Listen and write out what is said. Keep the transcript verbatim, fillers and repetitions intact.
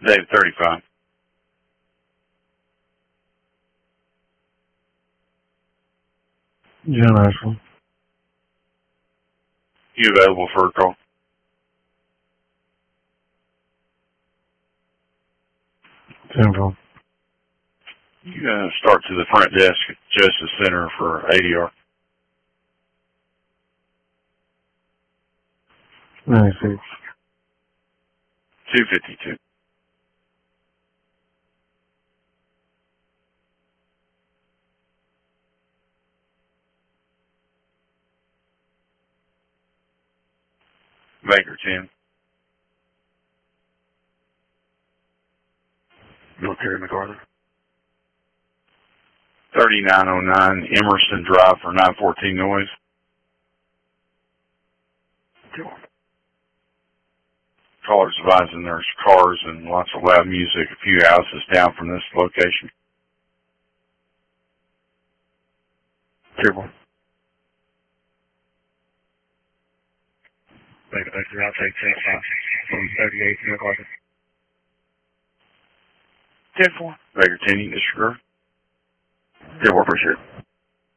David thirty-five. John Ashland. You available for a call? Temple. You uh, start to the front desk at Justice Center for A D R. ninety-six. two fifty-two. Baker ten. Military MacArthur. thirty-nine oh nine Emerson Drive for nine fourteen noise. Callers advising there's cars and lots of loud music a few houses down from this location. Table. Baker, Baker, I'll take ten five from thirty-eight MacArthur. ten four. Baker ten, you disregard. Yeah, we're for sure.